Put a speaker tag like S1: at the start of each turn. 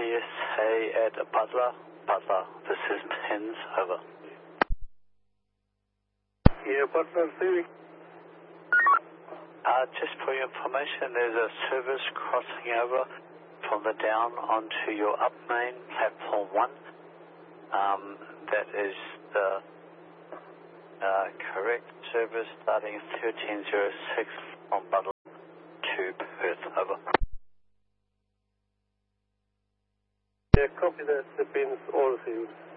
S1: PSA at Butler. Butler, this is Pins, over.
S2: Yeah, Butler, Phoenix.
S1: Just for your information, there's a service crossing over from the down onto your up main, platform 1. That is the correct service starting 1306 from Butler to Perth, over.
S2: Yeah, copy that, the Pins, all of you.